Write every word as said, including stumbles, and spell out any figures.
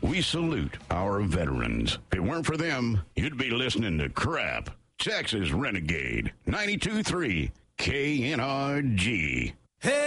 We salute our veterans. If it weren't for them, you'd be listening to crap. Texas Renegade, ninety-two point three K N R G. Hey!